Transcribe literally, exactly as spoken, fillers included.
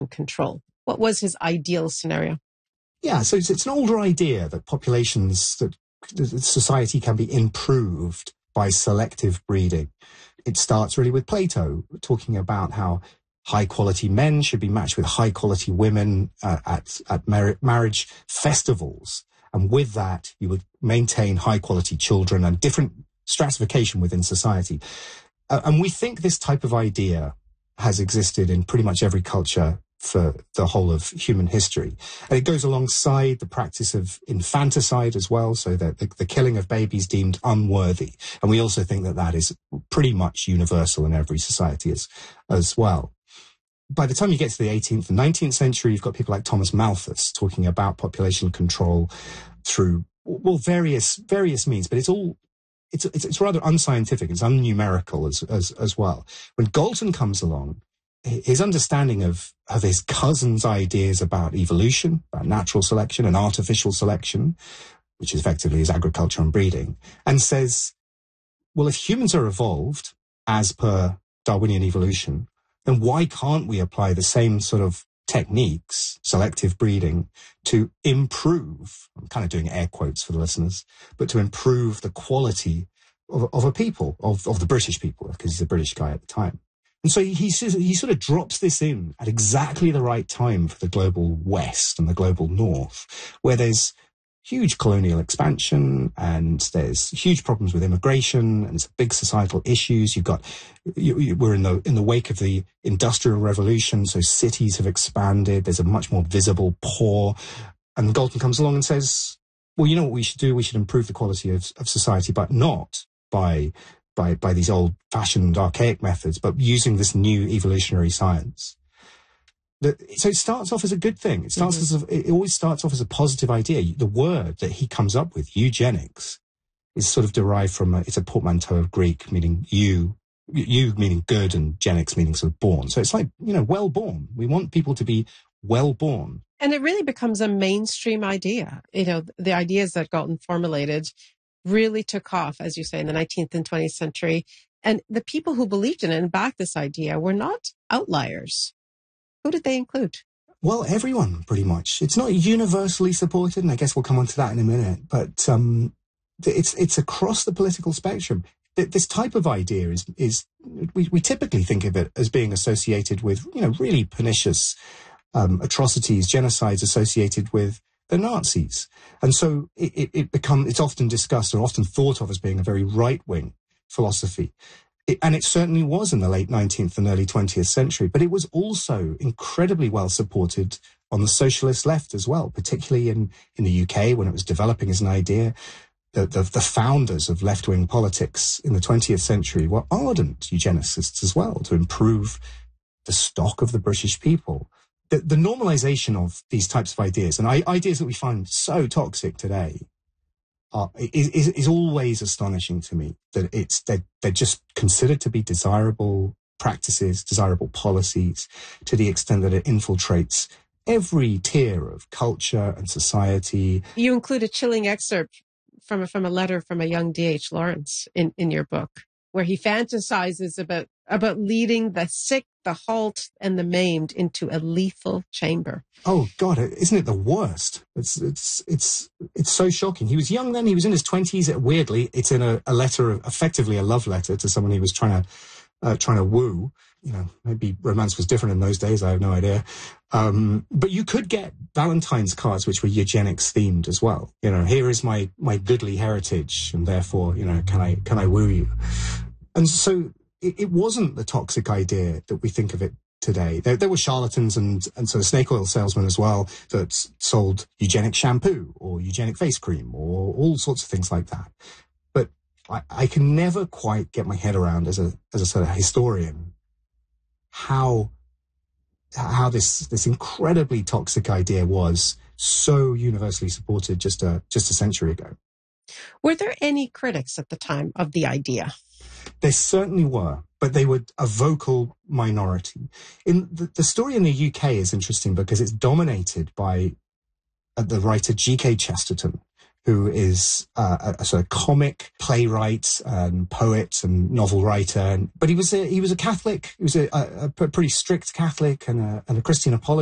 control. What was his ideal scenario? Yeah, so it's, it's an older idea that populations, that society can be improved by selective breeding. It starts really with Plato, talking about how high-quality men should be matched with high-quality women uh, at, at mar- marriage festivals. And with that, you would maintain high-quality children and different stratification within society. Uh, and we think this type of idea has existed in pretty much every culture for the whole of human history. And it goes alongside the practice of infanticide as well, so that the, the killing of babies deemed unworthy. And we also think that that is pretty much universal in every society as, as well. By the time you get to the eighteenth and nineteenth century, you've got people like Thomas Malthus talking about population control through, well, various various means, but it's all it's it's, it's rather unscientific. It's unnumerical as as as well. When Galton comes along, his understanding of, of his cousin's ideas about evolution, about natural selection and artificial selection, which effectively is agriculture and breeding, and says, well, if humans are evolved as per Darwinian evolution, then why can't we apply the same sort of techniques, selective breeding, to improve, I'm kind of doing air quotes for the listeners, but to improve the quality of, of a people, of, of the British people, because he's a British guy at the time. And so he, he sort of drops this in at exactly the right time for the global West and the global North, where there's huge colonial expansion and there's huge problems with immigration and it's big societal issues. You've got, you, you, we're in the in the wake of the Industrial Revolution, so cities have expanded. There's a much more visible poor. And Galton comes along and says, well, you know what we should do? We should improve the quality of, of society, but not by by by these old-fashioned archaic methods, but using this new evolutionary science. The, so it starts off as a good thing. It starts mm-hmm. as a, it always starts off as a positive idea. The word that he comes up with, eugenics, is sort of derived from a, it's a portmanteau of Greek, meaning you, you meaning good, and genics meaning sort of born. So it's like, you know, well born. We want people to be well born. And it really becomes a mainstream idea. You know, the ideas that Galton formulated really took off, as you say, in the nineteenth and twentieth century. And the people who believed in it and backed this idea were not outliers. Who did they include? Well, everyone, pretty much. It's not universally supported, and I guess we'll come on to that in a minute, but um, it's it's across the political spectrum. This type of idea is, is we, we typically think of it as being associated with, you know, really pernicious um, atrocities, genocides associated with the Nazis. And so it, it, it become, it's often discussed or often thought of as being a very right-wing philosophy. It, and it certainly was in the late nineteenth and early twentieth century, but it was also incredibly well supported on the socialist left as well, particularly in, in the U K when it was developing as an idea. The, the, the founders of left-wing politics in the twentieth century were ardent eugenicists as well, to improve the stock of the British people. The, the normalization of these types of ideas, and I, ideas that we find so toxic today, are, is, is, is always astonishing to me, that it's they're, they're just considered to be desirable practices, desirable policies, to the extent that it infiltrates every tier of culture and society. You include a chilling excerpt from a, from a letter from a young D H Lawrence in, in your book, where he fantasizes about about leading the sick, the halt, and the maimed into a lethal chamber. Oh God, isn't it the worst? It's it's it's it's so shocking. He was young then; he was in his twenties. Weirdly, it's in a, a letter, effectively a love letter to someone he was trying to uh, trying to woo. You know, maybe romance was different in those days. I have no idea. Um, but you could get Valentine's cards which were eugenics themed as well. You know, here is my my goodly heritage, and therefore, you know, can I can I woo you? And so it, it wasn't the toxic idea that we think of it today. There, there were charlatans and, and sort of snake oil salesmen as well that sold eugenic shampoo or eugenic face cream or all sorts of things like that. But I, I can never quite get my head around as a as a sort of historian how how this this incredibly toxic idea was so universally supported just a just a century ago. Were there any critics at the time of the idea? There certainly were, but they were a vocal minority. In the, the story in the U K is interesting because it's dominated by uh, the writer G K Chesterton, who is uh, a, a sort of comic playwright and poet and novel writer. And, but he was a, he was a Catholic. He was a, a, a pretty strict Catholic and a, and a Christian apologist.